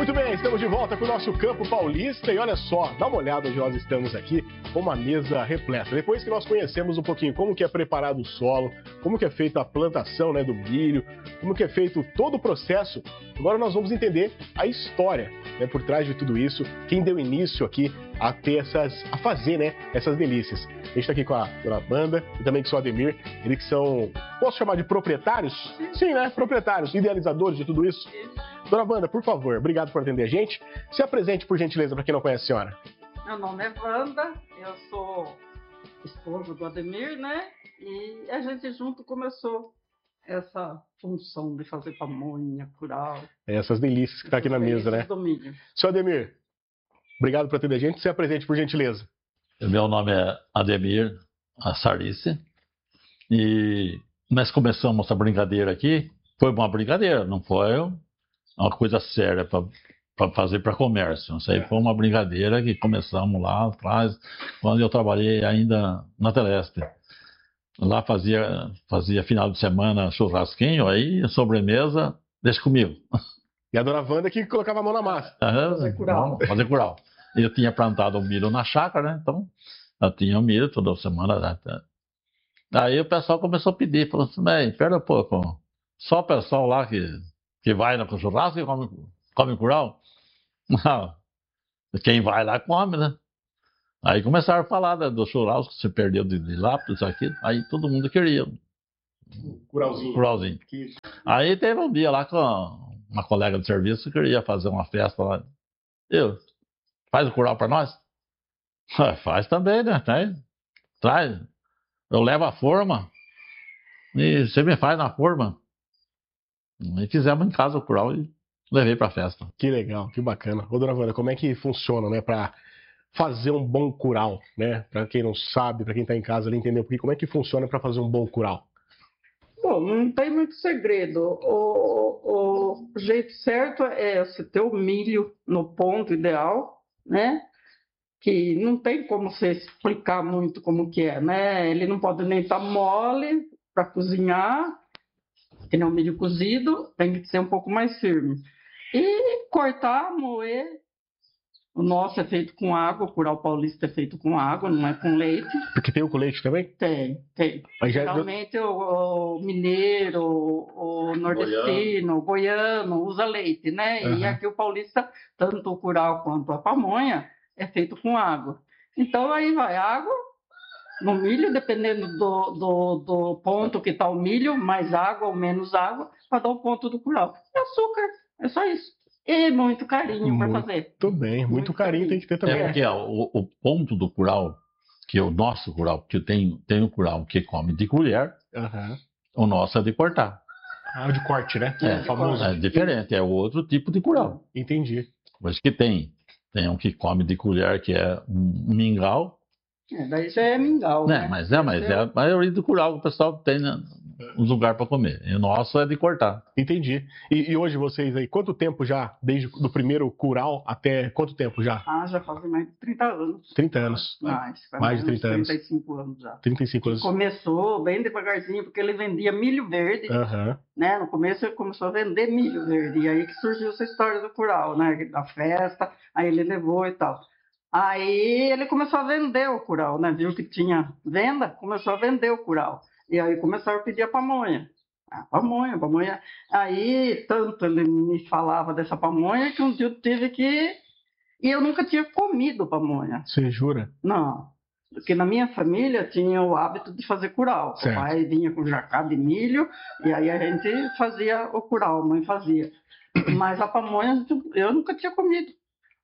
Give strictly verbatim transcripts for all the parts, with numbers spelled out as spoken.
Muito bem, estamos de volta com o nosso Campo Paulista e olha só, dá uma olhada onde nós estamos aqui, com uma mesa repleta. Depois que nós conhecemos um pouquinho como que é preparado o solo, como que é feita a plantação, né, do milho, como que é feito todo o processo, agora nós vamos entender a história, né, por trás de tudo isso, quem deu início aqui a ter essas, a fazer, né, essas delícias. A gente está aqui com a dona Wanda e também com o seu Ademir, eles que são, posso chamar de proprietários? Sim, né, proprietários, idealizadores de tudo isso. Dona Wanda, por favor, obrigado por atender a gente. Se apresente, por gentileza, para quem não conhece a senhora. Meu nome é Wanda, eu sou esposa do Ademir, né? E a gente junto começou essa função de fazer pamonha, curau. É essas delícias que está aqui na mesa, né? Do milho. Seu Ademir, obrigado por atender a gente. Se apresente, por gentileza. Meu nome é Ademir Assarice e nós começamos essa brincadeira aqui. Foi uma brincadeira, não foi uma coisa séria para fazer para comércio. Isso aí foi uma brincadeira que começamos lá atrás, quando eu trabalhei ainda na Telesp. Lá fazia, fazia final de semana churrasquinho, aí sobremesa, deixa comigo. E a dona Wanda que colocava a mão na massa. Fazer curau. Fazer curau. Eu tinha plantado o milho na chácara, né? Então eu tinha o milho toda semana. Aí o pessoal começou a pedir, falou assim, bem, pera um pouco, só o pessoal lá que, que vai no churrasco e come, come curau? Não. Quem vai lá come, né? Aí começaram a falar né, do churrasco, que se perdeu de, de lápis, isso aqui, aí todo mundo queria. Curauzinho. Curauzinho. Que... Aí teve um dia lá com uma colega de serviço que queria fazer uma festa lá. Eu, faz o curau para nós? Faz também, né? Traz. Traz. Eu levo a forma e você me faz na forma. E fizemos em casa o curau e levei para a festa. Que legal, que bacana. Ô, dona Wanda, como é que funciona, né, para fazer um bom curau, né? Para quem não sabe, para quem está em casa ali entender porque como é que funciona para fazer um bom curau? Bom, não tem muito segredo. O, o jeito certo é você ter o milho no ponto ideal, né? Que não tem como você explicar muito como que é, né? Ele não pode nem estar mole para cozinhar, que nem o milho cozido, tem que ser um pouco mais firme. E cortar, moer. O nosso é feito com água, o curau paulista é feito com água, não é com leite. Porque tem o com leite também? Tem, tem. Mas já... Geralmente o, o mineiro, o nordestino, o goiano usa leite, né? Uhum. E aqui o paulista, tanto o curau quanto a pamonha, é feito com água. Então aí vai água no milho, dependendo do, do, do ponto que está o milho, mais água ou menos água, para dar o ponto do curau. E açúcar, é só isso. E muito carinho para fazer. Muito bem, muito, muito carinho, carinho tem que ter também. É porque ó, o, o ponto do curau, que é o nosso curau, porque tem, tem o curau que come de colher, uhum. O nosso é de cortar. Ah, o de corte, né? É, é famoso. É diferente, é outro tipo de curau. Entendi. Mas que tem, tem um que come de colher, que é um mingau. É, daí já é mingau, né? né? Mas é, mas é a maioria do curau que o pessoal tem, né? Um lugar para comer. E o nosso é de cortar. Entendi. E, e hoje vocês aí, quanto tempo já, desde o primeiro curau até quanto tempo já? Ah, já fazem mais de trinta anos. trinta anos. Mais, mais de trinta anos. trinta e cinco anos já. trinta e cinco anos. Começou bem devagarzinho, porque ele vendia milho verde. Uhum. Né? No começo ele começou a vender milho verde. E aí que surgiu essa história do curau, né? Da festa, aí ele levou e tal. Aí ele começou a vender o curau, né? Viu que tinha venda, começou a vender o curau. E aí começaram a pedir a pamonha. A pamonha, a pamonha. Aí, tanto ele me falava dessa pamonha que um dia eu tive que... E eu nunca tinha comido pamonha. Você jura? Não. Porque na minha família tinha o hábito de fazer curau. Certo. O pai vinha com jacá de milho e aí a gente fazia o curau, a mãe fazia. Mas a pamonha eu nunca tinha comido.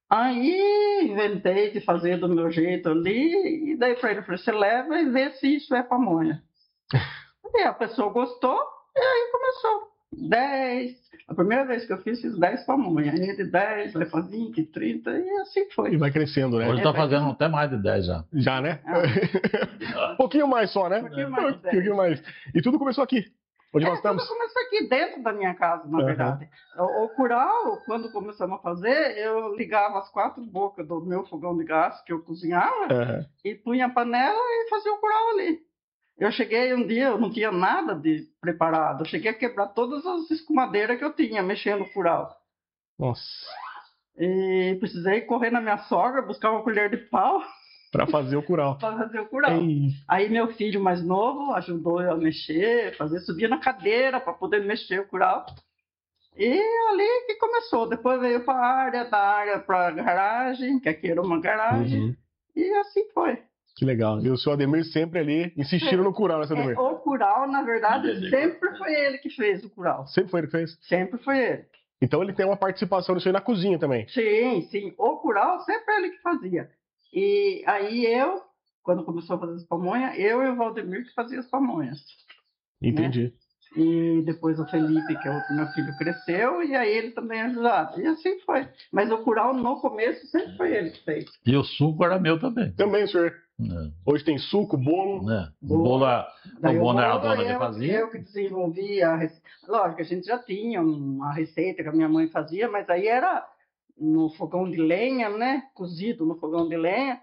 Aí inventei de fazer do meu jeito ali e daí para ele, falei, você leva e vê se isso é pamonha. E a pessoa gostou, e aí começou. dez. A primeira vez que eu fiz, fiz dez pamonhas. Aí de dez, vai para vinte, trinta, e assim foi. E vai crescendo, né? Hoje está fazendo até mais de dez já. Já, né? Ah. Um pouquinho mais só, né? Um pouquinho mais. Um pouquinho mais. E tudo começou aqui, onde é, nós estamos? Tudo começou aqui dentro da minha casa, na uhum. verdade. O, o curau, quando começamos a fazer, eu ligava as quatro bocas do meu fogão de gás, que eu cozinhava, uhum. e punha a panela e fazia o curau ali. Eu cheguei um dia, eu não tinha nada de preparado. Eu cheguei a quebrar todas as escumadeiras que eu tinha, mexendo no curau. Nossa. E precisei correr na minha sogra, buscar uma colher de pau Pra fazer o curau. para fazer o curau. Ei, Aí meu filho mais novo ajudou eu a mexer, fazer, subir na cadeira para poder mexer o curau. E ali que começou. Depois veio para a área, da área para a garagem, que aqui era uma garagem. uhum, E assim foi. que legal. E o seu Ademir sempre ali insistindo no curau, né, seu Ademir? É, o curau, na verdade, Ele- sempre foi ele que fez o curau. Sempre foi ele que fez. Sempre foi ele. Então ele tem uma participação nisso aí na cozinha também. Sim, sim. O curau sempre ele que fazia. E aí eu, quando começou a fazer as pamonhas, eu e o Valdemir que fazia as pamonhas. Entendi. E depois o Felipe, que é o meu filho, cresceu, e aí ele também ajudava. E assim foi. Mas o curau, no começo, sempre foi ele que fez. E o suco era meu também. Também, senhor. Né? Hoje tem suco, bolo. Né? O Bolo. bolo, a Daí o bolo era a bolo, dona que eu, fazia. eu que desenvolvia a receita. Lógico, a gente já tinha uma receita que a minha mãe fazia, mas aí era no fogão de lenha, né? Cozido no fogão de lenha.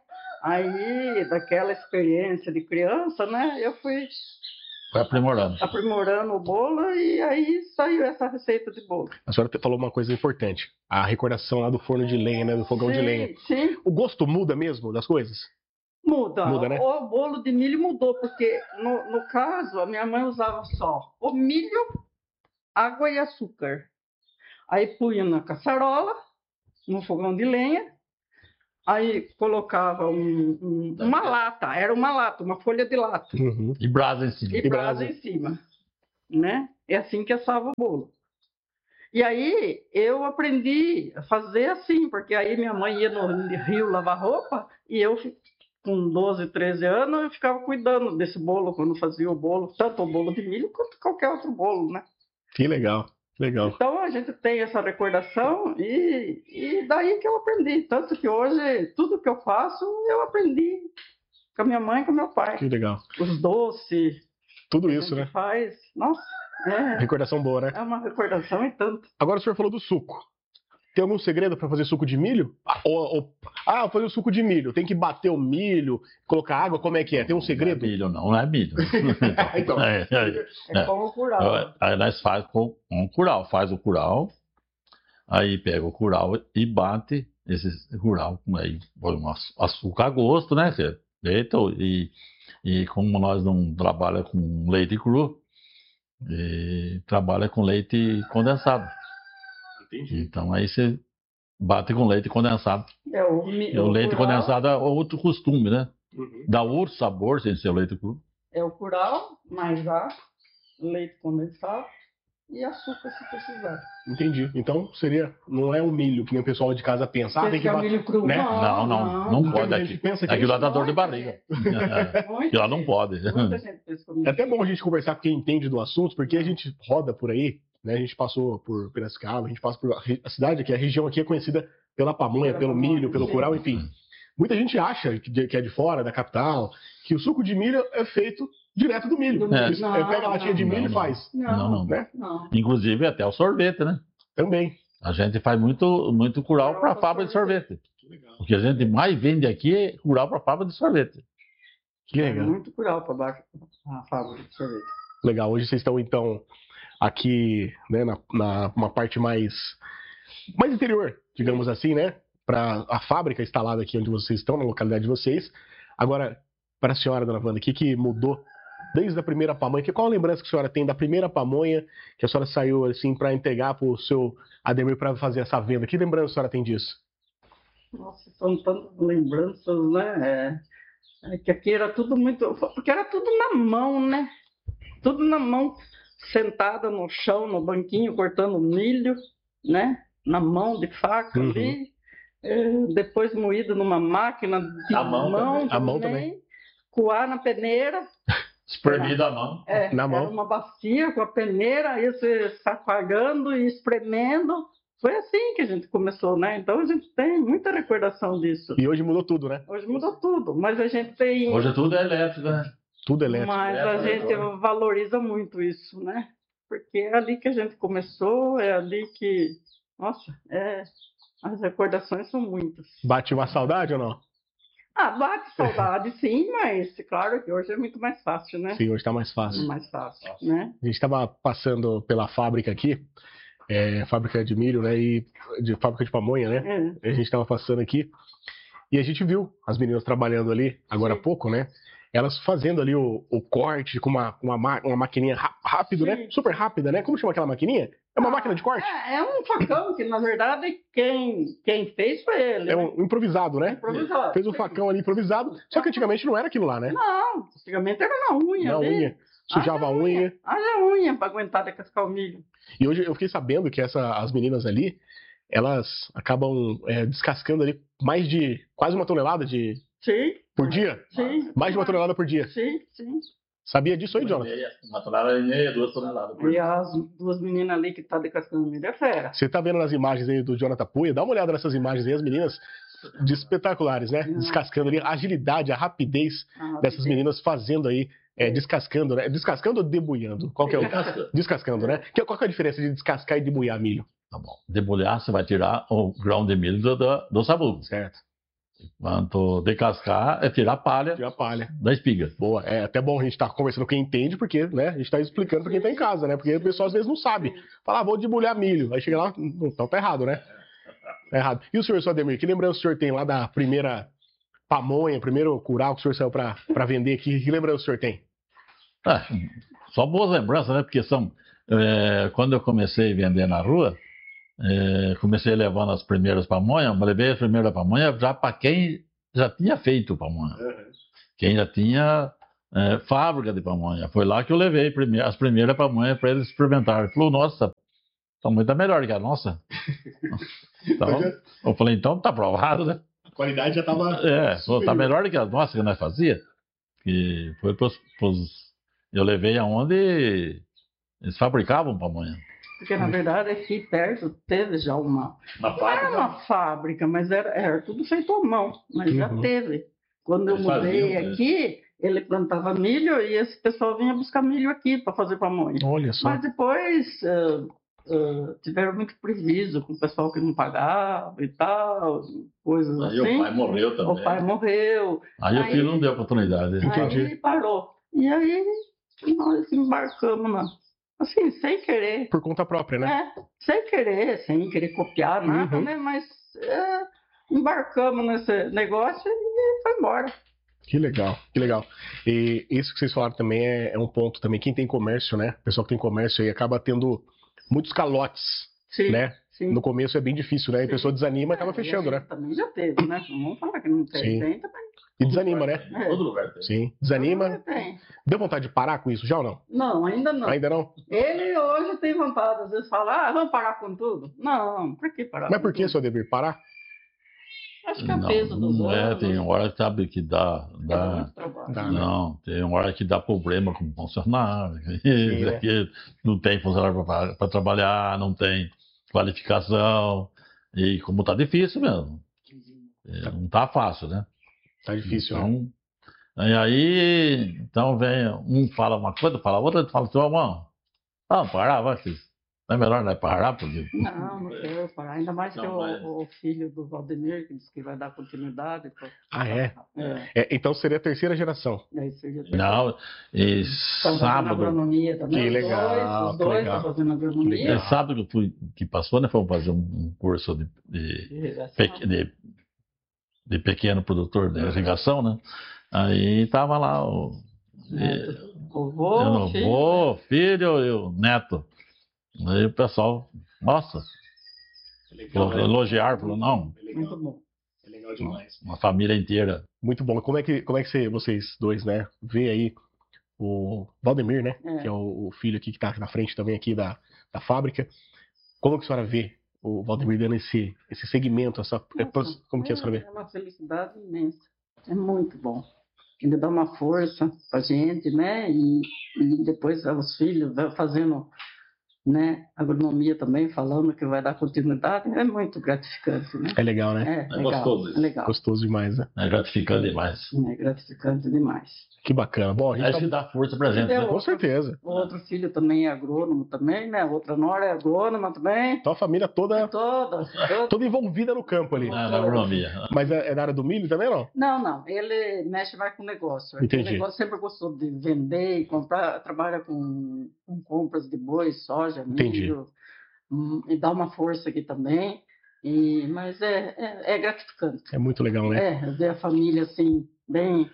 Aí, daquela experiência de criança, né? Eu fui Foi aprimorando. aprimorando o bolo e aí saiu essa receita de bolo. A senhora te- falou uma coisa importante. A recordação lá do forno de lenha, né? Do fogão de Sim, lenha. sim, O gosto muda mesmo das coisas? muda. Muda, né? O bolo de milho mudou, porque no, no caso, a minha mãe usava só o milho, água e açúcar. Aí punha na caçarola, no fogão de lenha, aí colocava um- um- uma lata, era uma lata, uma folha de lata, Uhum. E brasa em cima. e E brasa brasa. em cima, né? É assim que assava o bolo. E aí eu aprendi a fazer assim, porque aí minha mãe ia no rio lavar roupa e eu, com doze, treze anos, eu ficava cuidando desse bolo quando fazia o bolo, tanto o bolo de milho quanto qualquer outro bolo, né? Que legal. Que legal. Então a gente tem essa recordação e, e daí que eu aprendi. Tanto que hoje tudo que eu faço eu aprendi com a minha mãe e com o meu pai. Que legal. Os doces Tudo que a isso, gente né? faz, nossa, é, Recordação boa, né? é uma recordação e tanto. Agora o senhor falou do suco. Tem algum segredo pra fazer suco de milho? Ah, ou- ou- ah, vou fazer o suco de milho. Tem que bater o milho, colocar água, como é que é? Tem um Não é segredo? milho, não, não é milho. Então. É, é. É, É. como o curau. Aí nós faz com um curau, faz o curau, aí pega o curau e bate esse curau, aí põe um aç- açúcar a gosto, né? que é feito, E, e como nós não trabalhamos com leite cru, e trabalha com leite condensado. Entendi. Então aí você bate com leite condensado. É o, mi- E o leite curau, condensado é outro costume, né? Uhum. Dá outro sabor sem ser o leite cru. É o curau, mais água, leite condensado e açúcar se precisar. Entendi. Então seria. Não é o milho que nem o pessoal de casa pensa. Ah, tem que é bater. milho cru? né? Não, não, não pode. Muita gente Aqui, pensa que aquilo lá dá dor de Muita barriga. gente, muita Aquilo lá não gente, pode. Muita gente pensa comigo. É até bom a gente conversar com quem entende do assunto, porque a gente roda por aí, né? A gente passou por Piracicaba, a gente passa por a re- a cidade aqui, a região aqui é conhecida pela pamonha, Pela pelo pamonha, milho, pelo sim. curau, enfim. Muita gente acha que de- que é de fora, da capital, que o suco de milho é feito direto do milho. Do É. Eles- Não, é, pega a latinha de não, milho não, e faz. Não, não. Né? não. Inclusive até o sorvete, né? Também. A gente faz muito, muito curau para fábrica de sorvete. O que a gente mais vende aqui é curau para fábrica de sorvete. Que É legal. muito curau para baixo a fábrica de sorvete. Legal. Hoje vocês estão, então, aqui, né, na, na uma parte mais, mais interior, digamos assim, né? Para a fábrica instalada aqui onde vocês estão, na localidade de vocês. Agora, para a senhora, dona Wanda, o que, que mudou desde a primeira pamonha? Que- Qual a lembrança que a senhora tem da primeira pamonha que a senhora saiu assim para entregar para o seu Ademir para fazer essa venda? Que lembrança a senhora tem disso? Nossa, são tantas lembranças, né? É, é que aqui era tudo muito. Porque era tudo na mão, né? Tudo na mão, sentada no chão, no banquinho, cortando milho, né? Na mão de faca Uhum. ali. É, depois moído numa máquina de A mão também. A mão também. Coar na peneira. Espremido a mão. É, Na mão. Era uma bacia com a peneira, aí você safagando e espremendo. Foi assim que a gente começou, né? Então a gente tem muita recordação disso. E hoje mudou tudo, né? Hoje mudou tudo, mas a gente tem. Hoje tudo é elétrico, né? Tudo elétrico. Mas É, a agora. gente valoriza muito isso, né? Porque é ali que a gente começou, é ali que. Nossa, é... as recordações são muitas. Bate uma saudade ou não? Ah, bate saudade, sim, mas claro que hoje é muito mais fácil, né? Sim, hoje tá mais fácil. Mais fácil, né? A gente estava passando pela fábrica aqui é, fábrica de milho, né? E de fábrica de pamonha, né? É. A gente tava passando aqui e a gente viu as meninas trabalhando ali agora há Sim. pouco, né? Elas fazendo ali o, o corte com uma, uma, ma- uma maquininha ra- rápido, né? Sim. Super rápida, né? Como chama aquela maquininha? É uma Ah, máquina de corte? É, é um facão que, na verdade, quem, quem fez foi ele. É né? um improvisado, né? Improvisado. Fez um facão ali improvisado, só que antigamente não era aquilo lá, né? Não, antigamente era na unha. Na ali. unha. Sujava a unha. Olha a unha para aguentar de cascar o milho. E hoje eu fiquei sabendo que essa, as meninas ali, elas acabam é, descascando ali mais de quase uma tonelada de Sim. por dia? Sim. Mais de uma tonelada por dia. Sim, sim. Sabia disso aí, Jonathan? Uma tonelada e meia, duas toneladas. E as duas meninas ali que estão tá descascando milho é fera. Você tá vendo nas imagens aí do Jonathan Puia? Dá uma olhada nessas imagens aí, as meninas de espetaculares, né? Não. Descascando ali, a agilidade, a rapidez Ah, dessas meninas fazendo aí, é, descascando, né? Descascando ou debulhando? Qual que é o... Descascando. Descascando, né? Que- Qual que é a diferença de descascar e debulhar milho? Tá bom. Debulhar, você vai tirar o grão de milho do, do, do sabugo. Certo. Quanto decascar, é tirar a palha Tira a palha. da espiga. Boa, é até bom a gente estar conversando com quem entende, porque né, a gente está explicando para quem está em casa, né? Porque o pessoal às vezes não sabe. Fala, ah, vou debulhar milho. Aí chega lá, "Hum, então tá errado, né? Tá errado. E o senhor, seu Ademir, que lembrança o senhor tem lá da primeira pamonha, primeiro curau que o senhor saiu para vender aqui? Que lembrança o senhor tem? Ah, só boas lembranças, né? Porque são. É, quando eu comecei a vender na rua, é, comecei levando as primeiras pamonhas, mas levei a primeira pamonha já para quem já tinha feito pamonha. Quem já tinha é, fábrica de pamonha. Foi lá que eu levei prime- as primeiras pamonhas para eles experimentarem. Ele falou, nossa, tá muito melhor que a nossa. Então, eu falei, então tá provado, né? A qualidade já estava. É, falou, tá melhor do que a nossa que nós fazia. Que foi pros, pros- eu levei aonde eles fabricavam pamonha. Porque, na verdade, aqui perto teve já uma... Uma Não era uma fábrica, mas era, era tudo feito à mão. Mas já Uhum. teve. Quando eu Eles mudei faziam, né? aqui, ele plantava milho e esse pessoal vinha buscar milho aqui para fazer pamonha. Olha só. Mas depois ah, ah, tiveram muito prejuízo com o pessoal que não pagava e tal, coisas Aí assim. o pai morreu também. O pai morreu, Aí o Aí- filho não deu oportunidade. Entendi. aí parou. E aí nós embarcamos na... Assim, sem querer. Por conta própria, né? É, sem querer, sem querer copiar nada, Uhum. né? Mas é, embarcamos nesse negócio e foi embora. Que legal, que legal. E isso que vocês falaram também é, é um ponto também. Quem tem comércio, né? O pessoal que tem comércio aí acaba tendo muitos calotes, Sim, né? sim. No começo é bem difícil, né? E a Sim. pessoa desanima e acaba É, fechando, e a né? gente também já teve, né? Não vamos falar que não tem, Sim. tem também. E desanima, né? É. Todo lugar tem. Sim, desanima. Tem. Deu vontade de parar com isso já ou não? Não, ainda não. Ainda não? Ele hoje tem vontade, às vezes fala, ah, vamos parar com tudo. Não, por que parar Mas com por que, tudo? seu dever? Parar? Acho que é Não, peso dos não é, anos. tem hora que sabe que dá. é dá muito trabalho. Dá, né? não, tem hora que dá problema com o funcionário. né? Isso, aquilo, não tem funcionário para trabalhar, não tem qualificação. E como tá difícil mesmo. É, não tá fácil, né? Tá difícil, né? Então, e aí, então vem, um fala uma coisa, fala outra, outro fala, tua mão. Ah, parar, vai, filho. Não é melhor não é parar, porque. Não, não quero parar. Ainda mais que Não, o, mas- o filho do Valdemir, que disse que vai dar continuidade. pra- Ah, é? É, É, então seria a terceira geração. daí seria ter- Não, e Estão fazendo sábado. agronomia também. Que os legal, dois, os que dois legal. estão fazendo agronomia. É sábado que, eu fui, que passou, né? Fomos fazer um, um curso de, de, pe- de, de pequeno produtor de irrigação, né? Aí tava lá o. e- Vovô, eu, filho, vô, filho e o neto. Aí o pessoal, nossa, falou, elogiar, falou, não, muito bom. É legal demais. uma família inteira. Muito bom. Como é que, como é que você- vocês dois, né, vê aí o Valdemir, né, É. que é o, o filho aqui que tá na frente também aqui da, da fábrica. Como que a senhora vê o Valdemir dando esse, esse segmento, essa, é, Nossa, como que a senhora vê? É uma felicidade imensa. É muito bom. Ele dá uma força pra gente, né? E, e depois os filhos vai fazendo, né, agronomia também, falando que vai dar continuidade. É muito gratificante, né? É legal, né? É, É legal, gostoso isso. é legal. Gostoso demais, né? É gratificante demais. É gratificante demais. Que bacana. Bom, a gente Acho que tá... dá força pra gente, Deu. né? Com certeza. O outro filho também é agrônomo também, né? A outra nora é agrônoma também. Então a família toda, Todas, todas. toda envolvida no campo ali. Na, na agronomia. Mas é, é na área do milho também, não? Não, não. Ele mexe mais com negócio. Entendi. Ele gosta- sempre gostou de vender e comprar. Trabalha com, com compras de boi, soja, Entendi. milho, hum, e dá uma força aqui também. E, mas é, é, é gratificante. É muito legal, né? É, ver a família assim, bem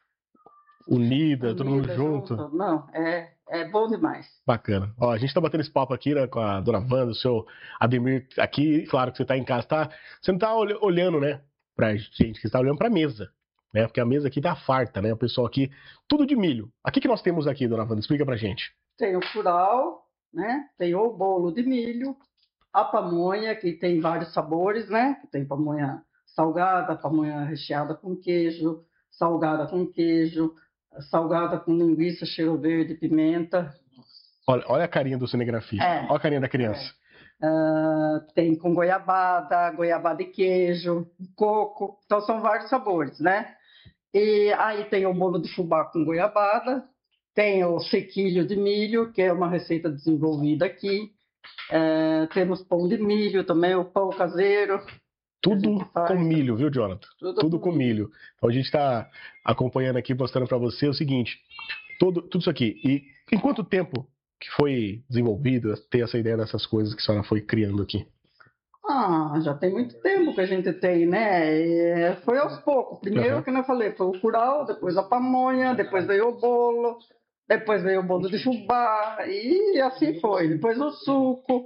Unida, todo mundo unida, junto. junto. Não, é, é bom demais. Bacana. Ó, a gente tá batendo esse papo aqui, né, com a dona Wanda, o seu Ademir aqui. Claro que você tá em casa, tá? Você não tá olh- olhando, né, pra gente, você tá olhando pra mesa, né? Porque a mesa aqui tá farta, né? O pessoal aqui, tudo de milho. Aqui que nós temos aqui, dona Wanda? Explica pra gente. Tem o curau, né? Tem o bolo de milho, a pamonha, que tem vários sabores, né? Tem pamonha salgada, pamonha recheada com queijo, salgada com queijo, salgada com linguiça, cheiro verde, pimenta. Olha, olha a carinha do cinegrafista. É. Olha a carinha da criança. Ah, tem com goiabada, goiabada e queijo, coco. Então são vários sabores, né? E aí tem o bolo de fubá com goiabada, tem o sequilho de milho, que é uma receita desenvolvida aqui. É, temos pão de milho também, o pão caseiro. Tudo A gente faz. com milho, viu, Jonathan? Tudo, Tudo com milho. Então a gente está acompanhando aqui, mostrando para você o seguinte: tudo, tudo isso aqui. E em quanto tempo que foi desenvolvido ter essa ideia dessas coisas que a senhora foi criando aqui? Ah, já tem muito tempo que a gente tem, né? E foi aos poucos. Primeiro, Uhum. que eu falei, foi o curau, depois a pamonha, depois veio o bolo, depois veio o bolo de fubá, e assim foi. Depois o suco,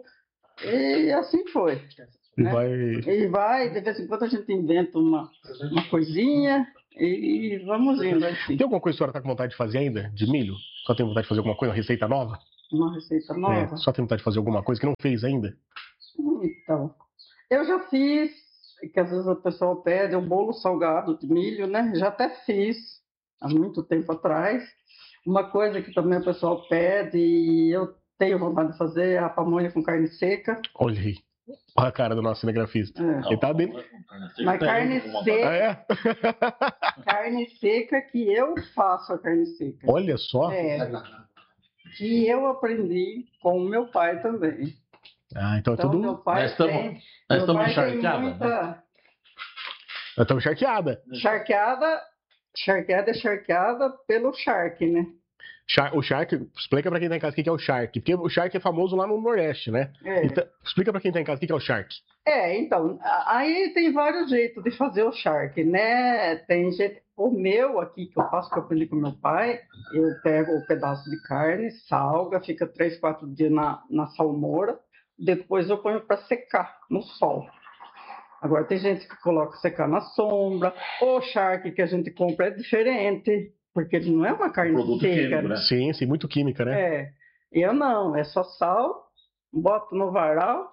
e assim foi. E né? vai. E vai, de vez em quando a gente inventa uma, uma coisinha e vamos indo assim. Tem alguma coisa que a senhora está com vontade de fazer ainda? De milho? Só tem vontade de fazer alguma coisa, uma receita nova? Uma receita nova. É, só tem vontade de fazer alguma coisa que não fez ainda? Então, eu já fiz, que às vezes o pessoal pede, um bolo salgado de milho, né? Já até fiz, há muito tempo atrás. Uma coisa que também o pessoal pede e eu tenho vontade de fazer é a pamonha com carne seca. Olha aí. Olha a cara do nosso cinegrafista. É. Ele tá bem. Mas carne Ah, seca, é? carne seca que eu faço a carne seca. Olha só. É, que eu aprendi com o meu pai também. Ah, então é Então, tudo. meu pai Nós estamos- tem, nós meu estamos pai tem encharcados, muita Nós estamos charqueada. charqueada, charqueada é charqueada pelo charque, né? Char- O Shark, explica pra quem tá em casa o que que é o Shark. Porque o Shark é famoso lá no Nordeste, né? É. Então, explica pra quem tá em casa o que que é o Shark. É, então, a- aí tem vários jeitos de fazer o charque, né? Tem jeito, o meu aqui que eu faço, que eu aprendi com meu pai, eu pego o pedaço de carne, salga, fica três, quatro dias na, na salmoura, depois eu ponho para secar no sol. Agora tem gente que coloca secar na sombra, o charque que a gente compra é diferente, porque ele não é uma carne Produto seca. químico, né? Sim, sim, muito química, né? É, eu não, é só sal, boto no varal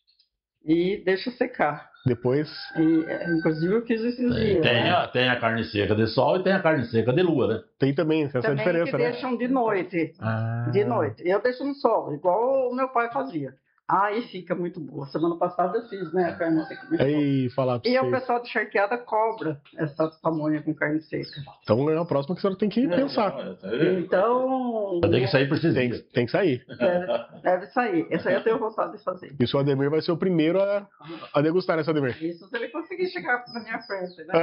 e deixo secar. Depois. E, é, inclusive eu fiz esses dias. Tem né? a, tem a carne seca de sol e tem a carne seca de lua, né? Tem também essa Também diferença, que né? deixam de noite. Ah. De noite. Eu deixo no sol, igual o meu pai fazia. Aí fica muito boa. Semana passada eu fiz, né? A carne seca. muito boa. Aí, falar pra E o vocês. pessoal de charqueada cobra essa pamonha com carne seca. Então é a próxima que a senhora tem que pensar. Então, Tem que sair por esses Tem, dias. tem que sair. deve, deve sair. Essa aí eu tenho vontade de fazer. E o seu Ademir vai ser o primeiro a, a degustar, né, seu Ademir? Isso se ele conseguir chegar na minha frente, né?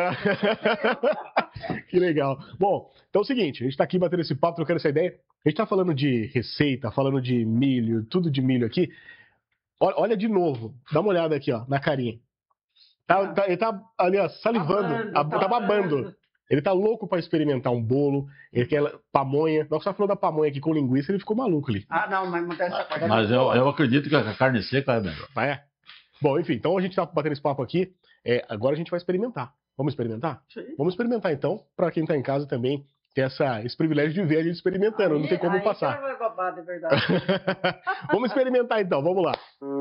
Ah. Que legal. Bom, então é o seguinte, a gente tá aqui batendo esse papo, trocando essa ideia. A gente tá falando de receita, falando de milho, tudo de milho aqui. Olha, olha de novo, dá uma olhada aqui, ó, na carinha. Tá, tá- ele tá ali, ó, salivando, Babando, a- tá babando. Ele tá louco pra experimentar um bolo, ele quer pamonha. Nós só falou da pamonha aqui com linguiça, ele ficou maluco ali. Ah, não, mas mudar essa coisa. Mas eu, eu acredito que a carne seca é melhor. Ah, é? Bom, enfim, então a gente tá batendo esse papo aqui. É, agora a gente vai experimentar. Vamos experimentar? Sim. Vamos experimentar então, pra quem tá em casa também ter essa, esse privilégio de ver a gente experimentando, não tem como Aí- aí passar. que vai babar, de verdade. Vamos experimentar então, vamos lá.